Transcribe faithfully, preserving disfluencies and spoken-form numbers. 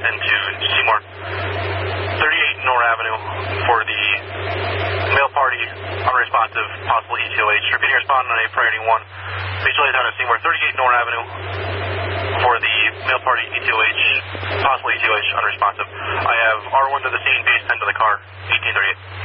into Seymour. thirty-eight North Avenue for the male party, unresponsive, possible E T O H. Repeating respond on a priority one. Visualize out of Seymour, thirty-eight North Avenue for the male party E T O H, possible E T O H, unresponsive. I have R one to the scene, base ten to the car, eighteen thirty-eight.